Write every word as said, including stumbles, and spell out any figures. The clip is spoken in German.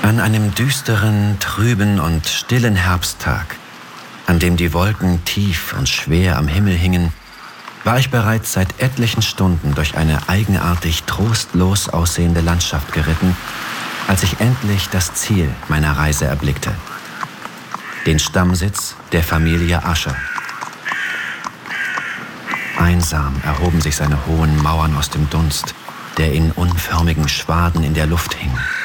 An einem düsteren, trüben und stillen Herbsttag, an dem die Wolken tief und schwer am Himmel hingen, war ich bereits seit etlichen Stunden durch eine eigenartig trostlos aussehende Landschaft geritten, als ich endlich das Ziel meiner Reise erblickte. Den Stammsitz der Familie Ascher. Einsam erhoben sich seine hohen Mauern aus dem Dunst, der in unförmigen Schwaden in der Luft hing.